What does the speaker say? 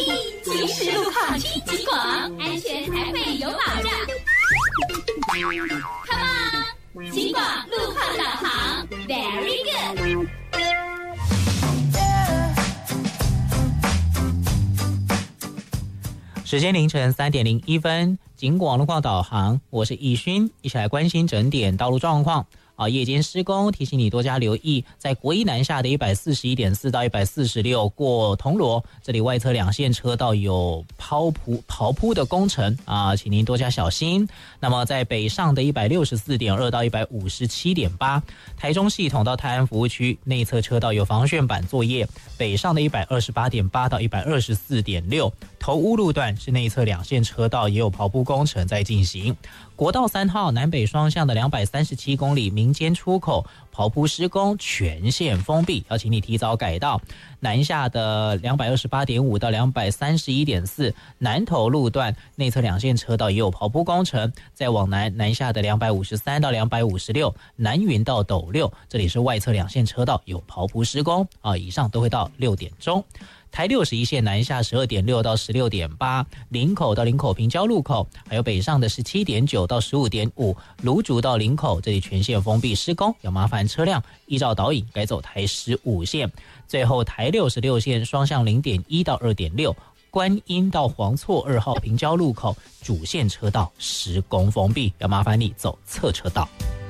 行驶路况听极广，安全才会有保障。Come on， 极广路况导航 ，Very good。 时间凌晨3:01，警广路况导航，我是易勋，一起来关心整点道路状况。夜间施工，提醒你多加留意，在国一南下的141.4到146过铜锣，这里外侧两线车道有刨铺的工程请您多加小心。那么在北上的164.2到157.8，台中系统到泰安服务区内侧车道有防旋板作业，北上的128.8到124.6，头屋路段是内侧两线车道也有刨铺工程在进行。国道3号南北双向的237公里民间出口刨铺施工全线封闭，要请你提早改道。南下的228.5到231.4南投路段内侧两线车道也有刨铺工程，再往南下的253到256南云到斗六，这里是外侧两线车道有刨铺施工以上都会到6点钟。台61线南下12.6到16.8，林口到林口平交路口，还有北上的17.9到15.5，芦竹到林口，这里全线封闭施工，要麻烦车辆依照导引改走台15线。最后台66线双向0.1到2.6，观音到黄厝2号平交路口主线车道施工封闭，要麻烦你走侧车道。